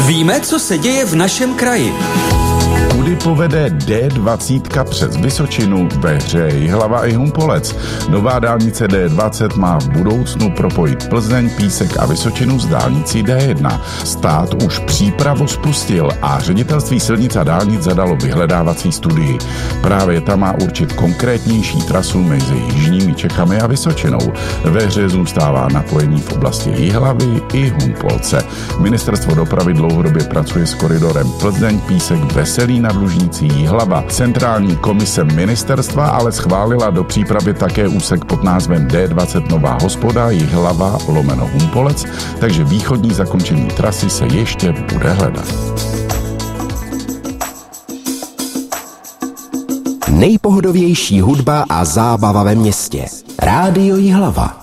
Víme, co se děje v našem kraji. Kudy povede D20 přes Vysočinu, ve hře Jihlava i Humpolec. Nová dálnice D20 má v budoucnu propojit Plzeň, Písek a Vysočinu s dálnicí D1. Stát už přípravu spustil a Ředitelství silnic a dálnic zadalo vyhledávací studii. Právě ta má určit konkrétnější trasu mezi jižními Čechami a Vysočinou. Ve hře zůstává napojení v oblasti Jihlavy i Humpolce. Ministerstvo dopravy dlouhodobě pracuje s koridorem Plzeň, Písek, Veselí nad Lužnicí, Jihlava. Centrální komise ministerstva ale schválila do přípravy také úsek pod názvem D20 Nová Hospoda, Jihlava / Humpolec, takže východní zakončení trasy se ještě bude hledat. Nejpohodovější hudba a zábava ve městě. Rádio Jihlava.